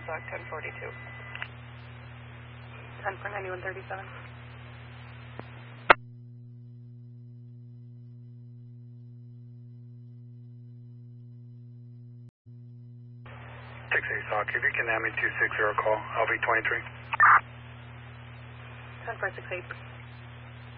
Stock 1042. 10 for 9137. 6-8 Stock, if you can hand me 260 call, LV 23. 10 for 68.